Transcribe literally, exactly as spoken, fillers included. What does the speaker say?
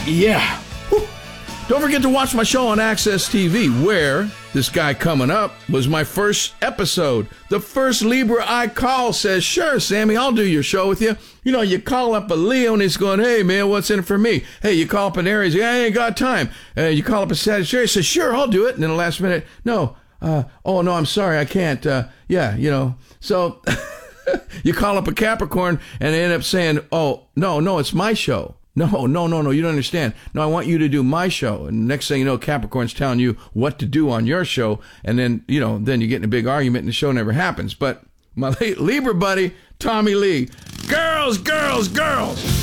Yeah. Whew. Don't forget to watch my show on Access T V, where this guy coming up was my first episode. The first Libra I call says, sure, Sammy, I'll do your show with you. You know, you call up a Leo and he's going, hey, man, what's in it for me? Hey, you call up an Aries, I ain't got time. Uh, you call up a Sagittarius, says, sure, I'll do it. And then the last minute, no, uh, oh, no, I'm sorry, I can't. Uh, yeah, you know, so you call up a Capricorn and they end up saying, oh, no, no, it's my show. No, no, no, no, you don't understand. No, I want you to do my show. And next thing you know, Capricorn's telling you what to do on your show. And then, you know, then you get in a big argument and the show never happens. But my Libra buddy, Tommy Lee, girls, girls, girls.